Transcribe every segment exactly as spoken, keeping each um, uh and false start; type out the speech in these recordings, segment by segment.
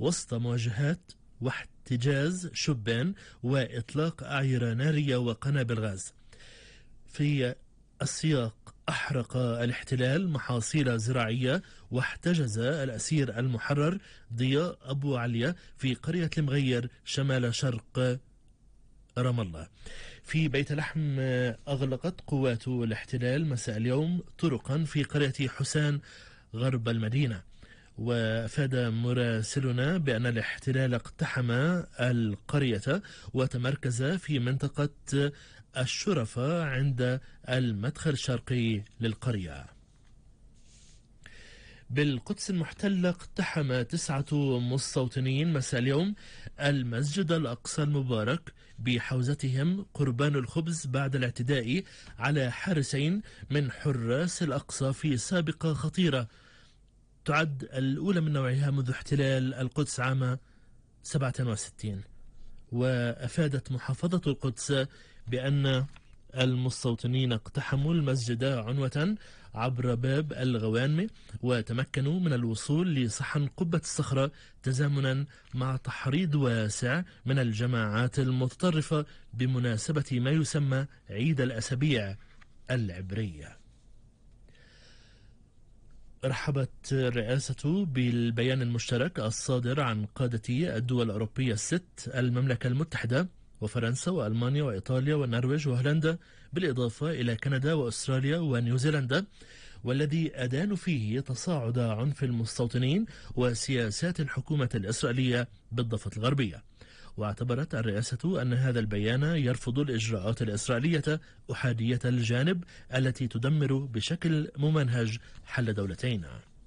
وسط مواجهات واحتجاز شبان وإطلاق أعيرة نارية وقنابل غاز. في السياق أحرق الاحتلال محاصيل زراعية واحتجز الأسير المحرر ضياء أبو عليا في قرية المغير شمال شرق رام الله. في بيت لحم أغلقت قوات الاحتلال مساء اليوم طرقا في قرية حسان غرب المدينة. وأفاد مراسلنا بأن الاحتلال اقتحم القرية وتمركز في منطقة الشرفة عند المدخل الشرقي للقرية. بالقدس المحتلة اقتحم تسعة مستوطنين مساء اليوم المسجد الأقصى المبارك بحوزتهم قربان الخبز بعد الاعتداء على حارسين من حراس الأقصى في سابقة خطيرة تعد الأولى من نوعها منذ احتلال القدس عام سبعة وستين. وأفادت محافظة القدس بأن المستوطنين اقتحموا المسجد عنوة عبر باب الغوانم وتمكنوا من الوصول لصحن قبة الصخرة تزامنا مع تحريض واسع من الجماعات المتطرفة بمناسبة ما يسمى عيد الأسابيع العبرية. رحبت الرئاسة بالبيان المشترك الصادر عن قادة الدول الأوروبية الست المملكة المتحدة وفرنسا وألمانيا وإيطاليا والنرويج وهولندا بالإضافة إلى كندا وأستراليا ونيوزيلندا، والذي أدان فيه تصاعد عنف المستوطنين وسياسات الحكومة الإسرائيلية بالضفة الغربية. واعتبرت الرئاسة أن هذا البيان يرفض الإجراءات الإسرائيلية أحادية الجانب التي تدمر بشكل ممنهج حل دولتين.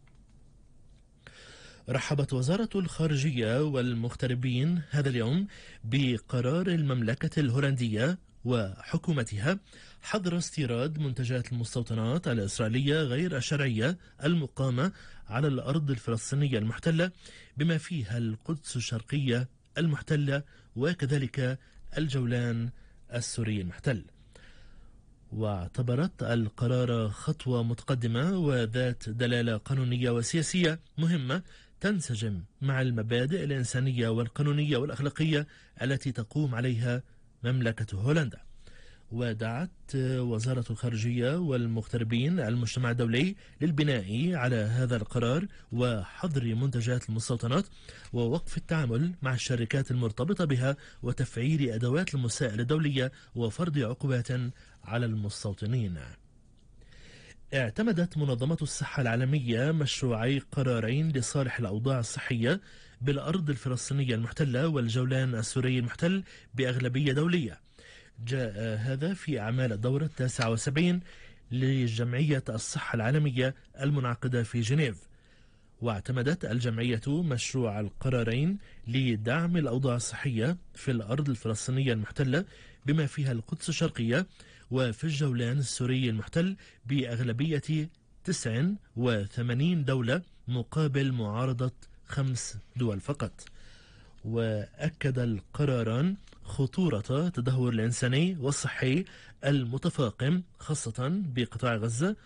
رحبت وزارة الخارجية والمغتربين هذا اليوم بقرار المملكة الهولندية وحكومتها حظر استيراد منتجات المستوطنات الإسرائيلية غير الشرعية المقامة على الأرض الفلسطينية المحتلة بما فيها القدس الشرقية المحتلة وكذلك الجولان السوري المحتل. واعتبرت القرار خطوة متقدمة وذات دلالة قانونية وسياسية مهمة تنسجم مع المبادئ الإنسانية والقانونية والأخلاقية التي تقوم عليها مملكة هولندا. ودعت وزارة الخارجية والمغتربين المجتمع الدولي للبناء على هذا القرار وحظر منتجات المستوطنات ووقف التعامل مع الشركات المرتبطة بها وتفعيل أدوات المساءلة الدولية وفرض عقوبات على المستوطنين. اعتمدت منظمة الصحة العالمية مشروعي قرارين لصالح الأوضاع الصحية بالأرض الفلسطينية المحتلة والجولان السوري المحتل بأغلبية دولية. جاء هذا في أعمال الدورة التاسعة وسبعين لجمعية الصحة العالمية المنعقدة في جنيف. واعتمدت الجمعية مشروع القرارين لدعم الأوضاع الصحية في الأرض الفلسطينية المحتلة بما فيها القدس الشرقية وفي الجولان السوري المحتل بأغلبية تسعة وثمانين دولة مقابل معارضة خمس دول فقط. وأكد القراران خطورة التدهور الإنساني والصحي المتفاقم خاصة بقطاع غزة،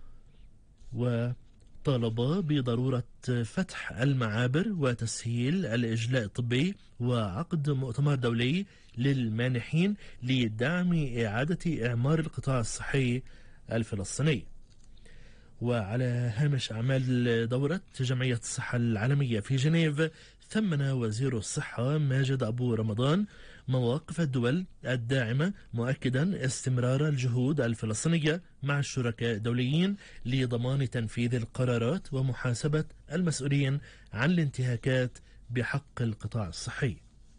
وطالب بضرورة فتح المعابر وتسهيل الإجلاء الطبي وعقد مؤتمر دولي للمانحين لدعم إعادة إعمار القطاع الصحي الفلسطيني. وعلى هامش أعمال دورة جمعية الصحة العالمية في جنيف، ثمن وزير الصحة ماجد أبو رمضان مواقف الدول الداعمة مؤكدا استمرار الجهود الفلسطينية مع الشركاء الدوليين لضمان تنفيذ القرارات ومحاسبة المسؤولين عن الانتهاكات بحق القطاع الصحي.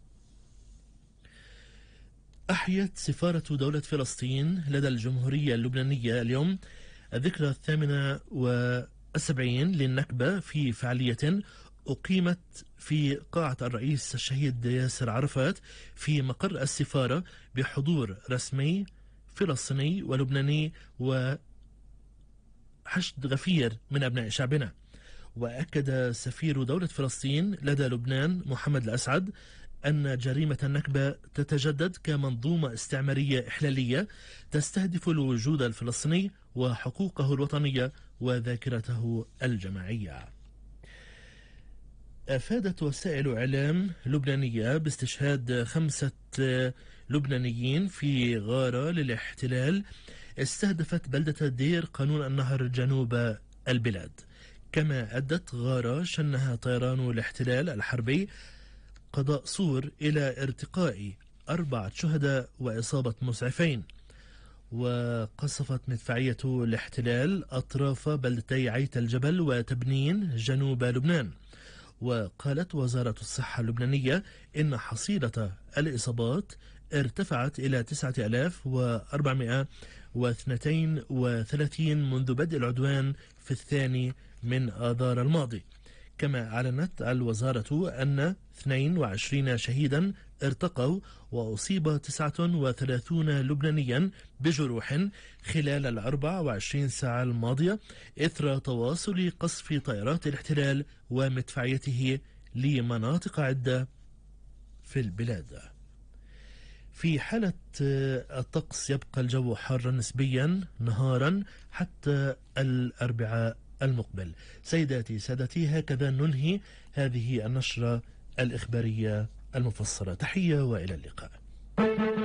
أحيت سفارة دولة فلسطين لدى الجمهورية اللبنانية اليوم الذكرى الثامنة والسبعين للنكبة في فعالية أقيمت في قاعة الرئيس الشهيد ياسر عرفات في مقر السفارة بحضور رسمي فلسطيني ولبناني وحشد غفير من أبناء شعبنا. وأكد سفير دولة فلسطين لدى لبنان محمد الأسعد أن جريمة النكبة تتجدد كمنظومة استعمارية إحلالية تستهدف الوجود الفلسطيني وحقوقه الوطنية وذاكرته الجماعية. أفادت وسائل إعلام لبنانية باستشهاد خمسة لبنانيين في غارة للاحتلال استهدفت بلدة دير قانون النهر جنوب البلاد. كما أدت غارة شنها طيران الاحتلال الحربي قضاء صور إلى ارتقاء أربعة شهداء وإصابة مسعفين. وقصفت مدفعية الاحتلال أطراف بلدتي عيت الجبل وتبنين جنوب لبنان. وقالت وزارة الصحة اللبنانية إن حصيلة الإصابات ارتفعت إلى تسعة آلاف وأربعمائة واثنين وثلاثين منذ بدء العدوان في الثاني من آذار الماضي. كما أعلنت الوزارة أن اثنين وعشرين شهيدا ارتقوا وأصيب تسعة وثلاثين لبنانيا بجروح خلال الأربع وعشرين ساعة الماضية إثر تواصل قصف طائرات الاحتلال ومدفعيته لمناطق عدة في البلاد. في حالة الطقس يبقى الجو حارا نسبيا نهارا حتى الأربعاء المقبل. سيداتي سادتي، هكذا ننهي هذه النشرة الإخبارية المفصلة. تحية وإلى اللقاء.